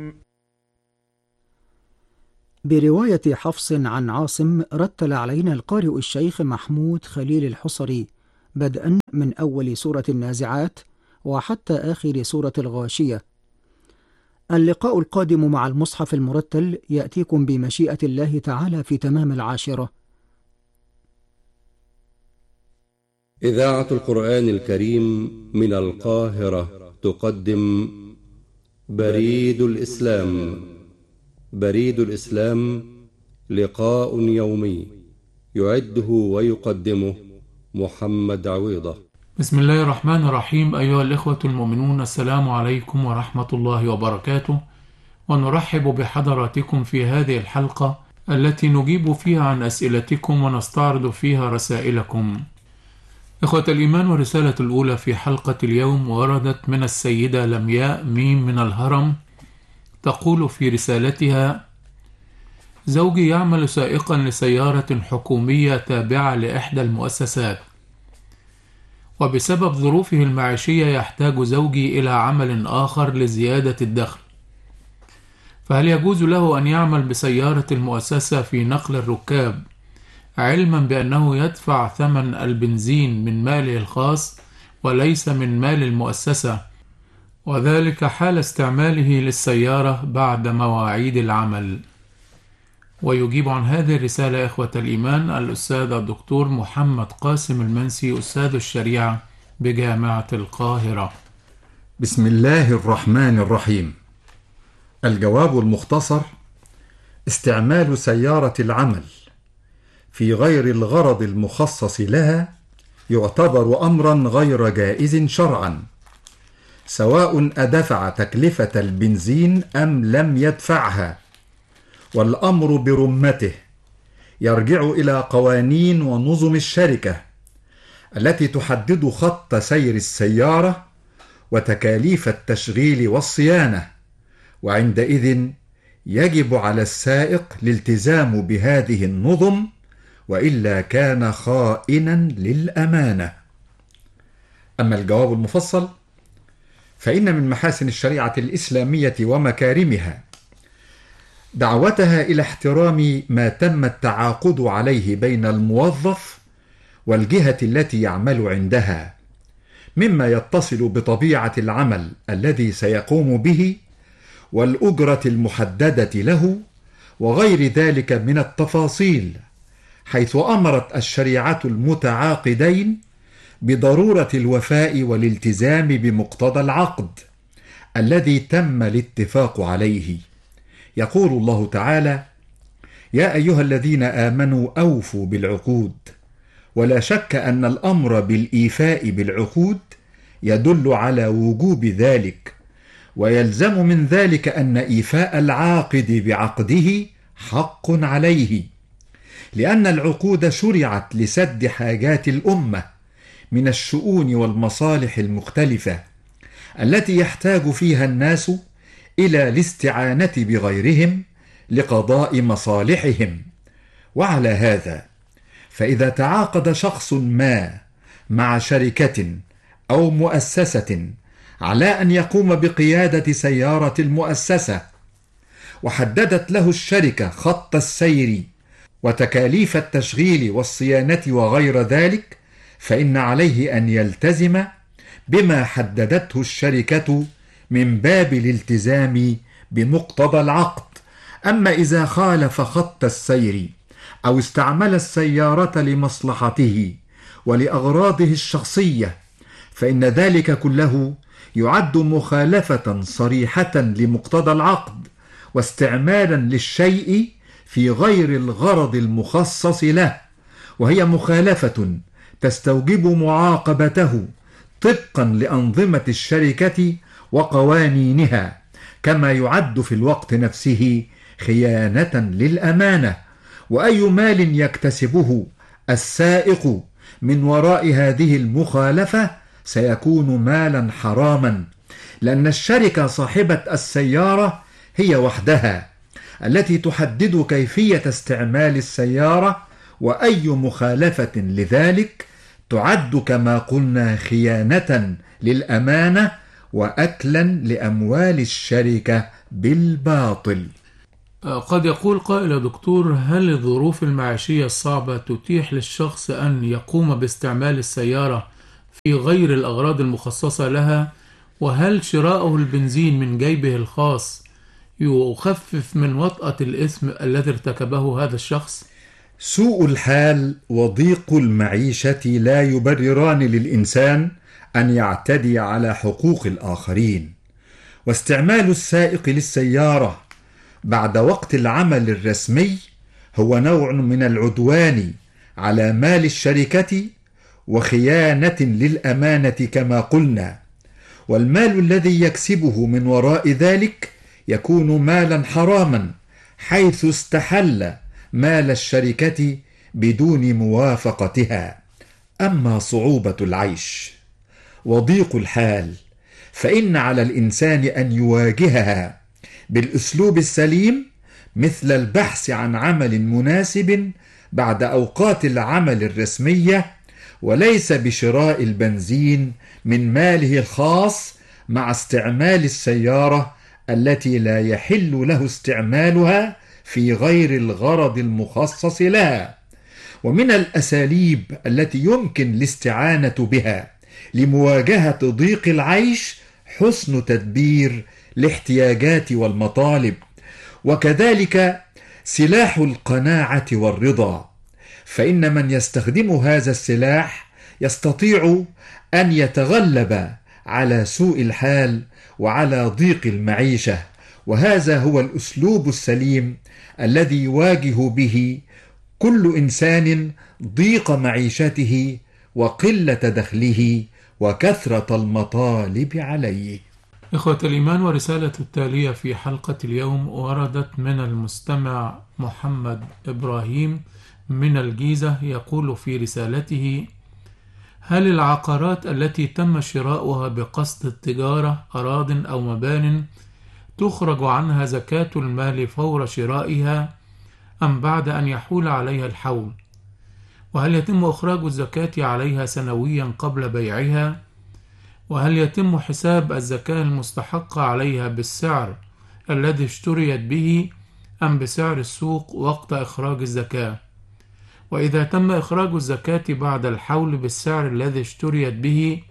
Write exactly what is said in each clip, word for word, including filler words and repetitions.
برواية حفص عن عاصم، رتل علينا القارئ الشيخ محمود خليل الحصري بدءا من أول سورة النازعات وحتى آخر سورة الغاشية. اللقاء القادم مع المصحف المرتل يأتيكم بمشيئة الله تعالى في تمام العاشرة. إذاعة القرآن الكريم من القاهرة تقدم بريد الإسلام. بريد الإسلام لقاء يومي يعده ويقدمه محمد عويضة. بسم الله الرحمن الرحيم. أيها الإخوة المؤمنون، السلام عليكم ورحمة الله وبركاته، ونرحب بحضراتكم في هذه الحلقة التي نجيب فيها عن أسئلتكم ونستعرض فيها رسائلكم. إخوة الإيمان، والرسالة الأولى في حلقة اليوم وردت من السيدة لمياء ميم من الهرم، تقول في رسالتها: زوجي يعمل سائقا لسيارة حكومية تابعة لإحدى المؤسسات، وبسبب ظروفه المعيشية يحتاج زوجي إلى عمل آخر لزيادة الدخل، فهل يجوز له أن يعمل بسيارة المؤسسة في نقل الركاب، علما بأنه يدفع ثمن البنزين من ماله الخاص وليس من مال المؤسسة، وذلك حال استعماله للسيارة بعد مواعيد العمل؟ ويجيب عن هذه الرسالة إخوة الإيمان الأستاذ الدكتور محمد قاسم المنسي، أستاذ الشريعة بجامعة القاهرة. بسم الله الرحمن الرحيم. الجواب المختصر: استعمال سيارة العمل في غير الغرض المخصص لها يعتبر أمرا غير جائز شرعا، سواء أدفع تكلفة البنزين أم لم يدفعها، والأمر برمته يرجع إلى قوانين ونظم الشركة التي تحدد خط سير السيارة وتكاليف التشغيل والصيانة، وعندئذ يجب على السائق الالتزام بهذه النظم، وإلا كان خائنا للأمانة. أما الجواب المفصل، فإن من محاسن الشريعة الإسلامية ومكارمها دعوتها إلى احترام ما تم التعاقد عليه بين الموظف والجهة التي يعمل عندها، مما يتصل بطبيعة العمل الذي سيقوم به والأجرة المحددة له وغير ذلك من التفاصيل، حيث أمرت الشريعة المتعاقدين بضرورة الوفاء والالتزام بمقتضى العقد الذي تم الاتفاق عليه. يقول الله تعالى: يا أيها الذين آمنوا أوفوا بالعقود. ولا شك أن الأمر بالإيفاء بالعقود يدل على وجوب ذلك، ويلزم من ذلك أن إيفاء العاقد بعقده حق عليه، لأن العقود شرعت لسد حاجات الأمة من الشؤون والمصالح المختلفة التي يحتاج فيها الناس إلى الاستعانة بغيرهم لقضاء مصالحهم. وعلى هذا فإذا تعاقد شخص ما مع شركة أو مؤسسة على أن يقوم بقيادة سيارة المؤسسة، وحددت له الشركة خط السير وتكاليف التشغيل والصيانة وغير ذلك، فإن عليه أن يلتزم بما حددته الشركة من باب الالتزام بمقتضى العقد. أما إذا خالف خط السير أو استعمل السيارة لمصلحته ولأغراضه الشخصية، فإن ذلك كله يعد مخالفة صريحة لمقتضى العقد واستعمالا للشيء في غير الغرض المخصص له، وهي مخالفة تستوجب معاقبته طبقا لأنظمة الشركة وقوانينها، كما يعد في الوقت نفسه خيانة للأمانة. وأي مال يكتسبه السائق من وراء هذه المخالفة سيكون مالا حراما، لأن الشركة صاحبة السيارة هي وحدها التي تحدد كيفية استعمال السيارة، وأي مخالفة لذلك تعد كما قلنا خيانة للأمانة وأكلا لأموال الشركة بالباطل. قد يقول قائل يا دكتور، هل الظروف المعيشية الصعبة تتيح للشخص أن يقوم باستعمال السيارة في غير الأغراض المخصصة لها؟ وهل شراؤه البنزين من جيبه الخاص يخفف من وطأة الإثم الذي ارتكبه هذا الشخص؟ سوء الحال وضيق المعيشة لا يبرران للإنسان أن يعتدي على حقوق الآخرين، واستعمال السائق للسيارة بعد وقت العمل الرسمي هو نوع من العدوان على مال الشركة وخيانة للأمانة كما قلنا، والمال الذي يكسبه من وراء ذلك يكون مالا حراما، حيث استحل مال الشركة بدون موافقتها. أما صعوبة العيش وضيق الحال فإن على الإنسان أن يواجهها بالأسلوب السليم، مثل البحث عن عمل مناسب بعد أوقات العمل الرسمية، وليس بشراء البنزين من ماله الخاص مع استعمال السيارة التي لا يحل له استعمالها في غير الغرض المخصص لها. ومن الأساليب التي يمكن الاستعانة بها لمواجهة ضيق العيش حسن تدبير الاحتياجات والمطالب، وكذلك سلاح القناعة والرضا، فإن من يستخدم هذا السلاح يستطيع أن يتغلب على سوء الحال وعلى ضيق المعيشة، وهذا هو الأسلوب السليم الذي يواجه به كل إنسان ضيق معيشته وقلة دخله وكثرة المطالب عليه. إخوة الإيمان، ورسالة التالية في حلقة اليوم وردت من المستمع محمد إبراهيم من الجيزة، يقول في رسالته: هل العقارات التي تم شراؤها بقصد التجارة، أراضٍ أو مبان، تخرج عنها زكاة المال فور شرائها أم بعد أن يحول عليها الحول؟ وهل يتم إخراج الزكاة عليها سنويا قبل بيعها؟ وهل يتم حساب الزكاة المستحقة عليها بالسعر الذي اشتريت به أم بسعر السوق وقت إخراج الزكاة؟ وإذا تم إخراج الزكاة بعد الحول بالسعر الذي اشتريت به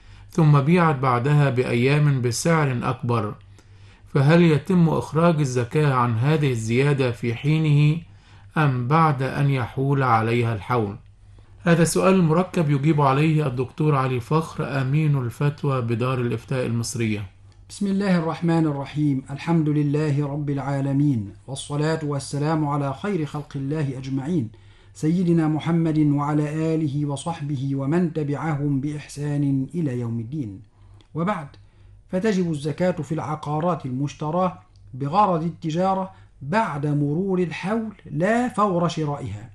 ثم بيعت بعدها بأيام بسعر أكبر، فهل يتم إخراج الزكاة عن هذه الزيادة في حينه أم بعد أن يحول عليها الحول؟ هذا السؤال المركب يجيب عليه الدكتور علي فخر، أمين الفتوى بدار الإفتاء المصرية. بسم الله الرحمن الرحيم. الحمد لله رب العالمين، والصلاة والسلام على خير خلق الله أجمعين، سيدنا محمد وعلى آله وصحبه ومن تبعهم بإحسان إلى يوم الدين. وبعد، فتجب الزكاة في العقارات المشتراة بغرض التجارة بعد مرور الحول لا فور شرائها،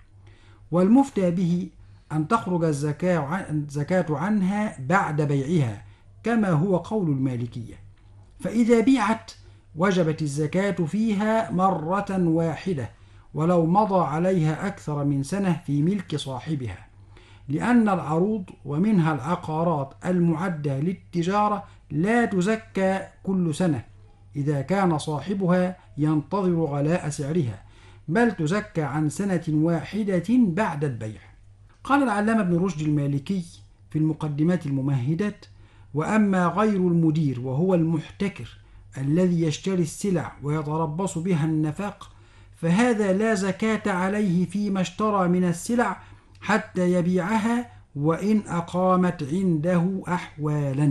والمفتى به أن تخرج الزكاة عنها بعد بيعها كما هو قول المالكية، فإذا بيعت وجبت الزكاة فيها مرة واحدة ولو مضى عليها أكثر من سنة في ملك صاحبها، لأن العروض ومنها العقارات المعدة للتجارة لا تزكى كل سنة إذا كان صاحبها ينتظر غلاء سعرها، بل تزكى عن سنة واحدة بعد البيع. قال العلامة ابن رشد المالكي في المقدمات الممهدات: وأما غير المدير وهو المحتكر الذي يشتري السلع ويتربص بها النفاق، فهذا لا زكاة عليه فيما اشترى من السلع حتى يبيعها وإن أقامت عنده أحوالا.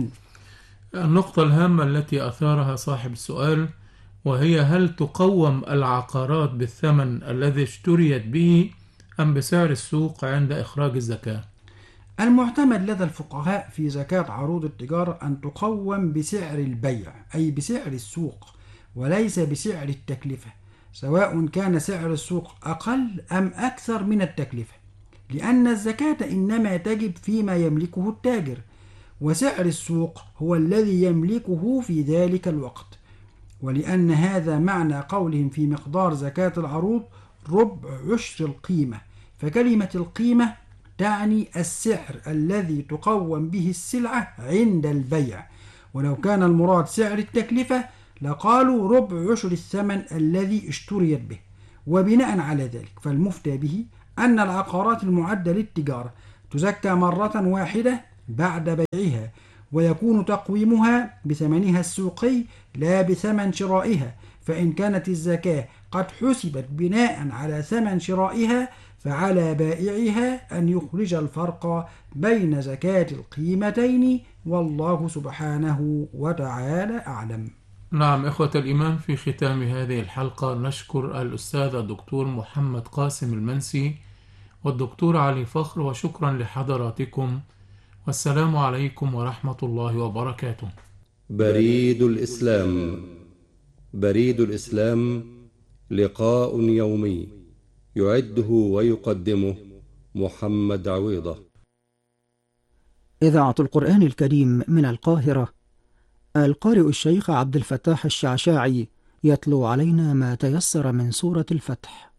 النقطة الهامة التي أثارها صاحب السؤال وهي: هل تقوم العقارات بالثمن الذي اشتريت به أم بسعر السوق عند إخراج الزكاة؟ المعتمد لدى الفقهاء في زكاة عروض التجارة أن تقوم بسعر البيع، أي بسعر السوق، وليس بسعر التكلفة، سواء كان سعر السوق أقل أم أكثر من التكلفة، لأن الزكاة إنما تجب فيما يملكه التاجر، وسعر السوق هو الذي يملكه في ذلك الوقت. ولأن هذا معنى قولهم في مقدار زكاة العروض ربع عشر القيمة، فكلمة القيمة تعني السعر الذي تقوم به السلعة عند البيع، ولو كان المراد سعر التكلفة لقالوا ربع عشر الثمن الذي اشتريت به. وبناء على ذلك فالمفتى به أن العقارات المعدة للتجارة تزكى مرة واحدة بعد بيعها، ويكون تقويمها بثمنها السوقي لا بثمن شرائها، فإن كانت الزكاة قد حسبت بناء على ثمن شرائها فعلى بائعها أن يخرج الفرق بين زكاة القيمتين، والله سبحانه وتعالى أعلم. نعم إخوة الإيمان، في ختام هذه الحلقة نشكر الأستاذ الدكتور محمد قاسم المنسي والدكتور علي فخر، وشكرا لحضراتكم، والسلام عليكم ورحمة الله وبركاته. بريد الإسلام. بريد الإسلام لقاء يومي يعده ويقدمه محمد عويضة. إذاعة القرآن الكريم من القاهرة، القارئ الشيخ عبد الفتاح الشعشاعي يتلو علينا ما تيسر من سورة الفتح.